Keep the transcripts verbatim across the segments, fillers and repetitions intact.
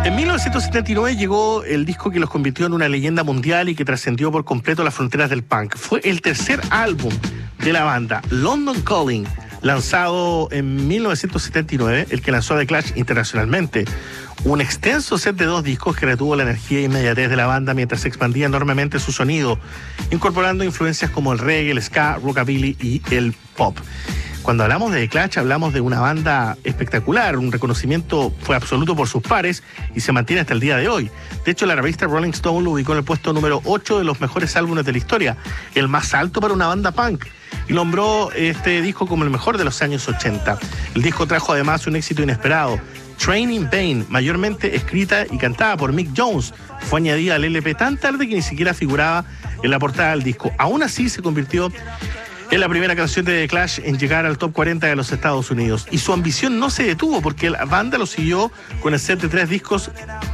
En mil novecientos setenta y nueve llegó el disco que los convirtió en una leyenda mundial y que trascendió por completo las fronteras del punk. Fue el tercer álbum de la banda, London Calling, lanzado en mil novecientos setenta y nueve, el que lanzó a The Clash internacionalmente. Un extenso set de dos discos que retuvo la energía e inmediatez de la banda mientras se expandía enormemente su sonido, incorporando influencias como el reggae, el ska, rockabilly y el pop. Cuando hablamos de The Clash, hablamos de una banda espectacular. Un reconocimiento fue absoluto por sus pares y se mantiene hasta el día de hoy. De hecho, la revista Rolling Stone lo ubicó en el puesto número ocho de los mejores álbumes de la historia, el más alto para una banda punk, y nombró este disco como el mejor de los años ochenta. El disco trajo además un éxito inesperado. Train in Vain, mayormente escrita y cantada por Mick Jones, fue añadida al L P tan tarde que ni siquiera figuraba en la portada del disco. Aún así, se convirtió en la primera canción de The Clash en llegar al top cuarenta de los Estados Unidos. Y su ambición no se detuvo porque la banda lo siguió con el set de tres discos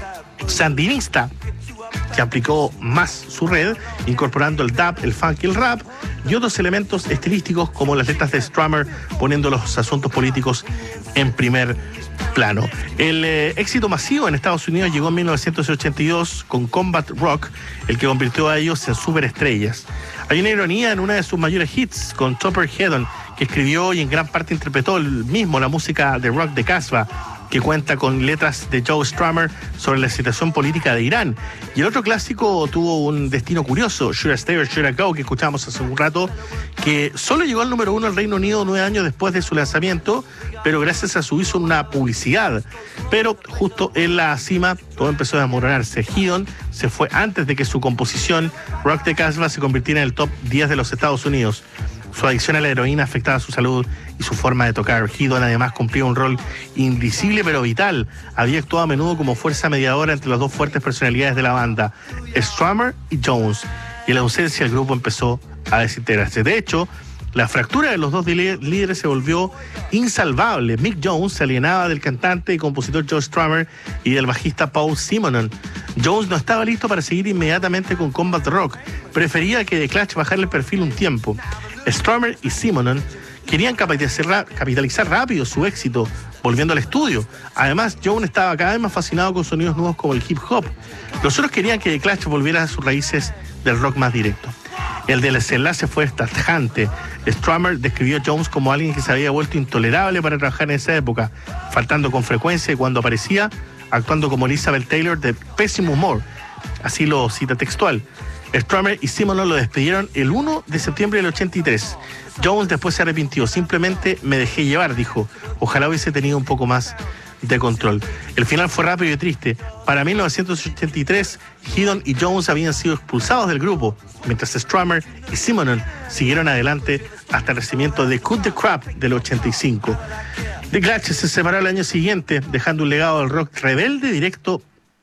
sandinista, que aplicó más su red, incorporando el dub, el funk y el rap, y otros elementos estilísticos como las letras de Strummer, poniendo los asuntos políticos en primer plano. El eh, éxito masivo en Estados Unidos llegó en mil novecientos ochenta y dos con Combat Rock, el que convirtió a ellos en superestrellas. Hay una ironía en una de sus mayores hits, con Topper Headon, que escribió y en gran parte interpretó el mismo la música de rock de Casbah, que cuenta con letras de Joe Strummer sobre la situación política de Irán. Y el otro clásico tuvo un destino curioso, Should I Stay or Should I Go, que escuchábamos hace un rato, que solo llegó al número uno al Reino Unido nueve años después de su lanzamiento, pero gracias a su uso en una publicidad. Pero justo en la cima todo empezó a desmoronarse. Headon se fue antes de que su composición Rock de Casbah se convirtiera en el top diez de los Estados Unidos. Su adicción a la heroína afectaba su salud y su forma de tocar. Headon además cumplía un rol invisible pero vital. Había actuado a menudo como fuerza mediadora entre las dos fuertes personalidades de la banda, Strummer y Jones, y en la ausencia el grupo empezó a desintegrarse. De hecho, la fractura de los dos líderes se volvió insalvable. Mick Jones se alienaba del cantante y compositor Joe Strummer y del bajista Paul Simonon. Jones no estaba listo para seguir inmediatamente con Combat Rock. Prefería que The Clash bajara el perfil un tiempo. Strummer y Simonon querían capitalizar, capitalizar rápido su éxito, volviendo al estudio. Además, Jones estaba cada vez más fascinado con sonidos nuevos como el hip hop. Los otros querían que The Clash volviera a sus raíces del rock más directo. El desenlace fue tajante. Strummer describió a Jones como alguien que se había vuelto intolerable para trabajar en esa época, faltando con frecuencia y cuando aparecía, actuando como Elizabeth Taylor de pésimo humor. Así lo cita textual. Strummer y Simonon lo despidieron el primero de septiembre del ochenta y tres. Jones después se arrepintió. Simplemente me dejé llevar, dijo. Ojalá hubiese tenido un poco más de control. El final fue rápido y triste. Para mil novecientos ochenta y tres, Headon y Jones habían sido expulsados del grupo, mientras Strummer y Simonon siguieron adelante hasta el nacimiento de Cut the Crap del ochenta y cinco. The Clash se separó el año siguiente, dejando un legado del rock rebelde directo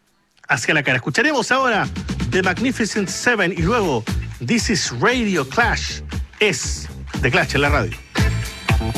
hacia la cara. Escucharemos ahora The Magnificent Seven y luego This is Radio Clash. Es The Clash en la radio.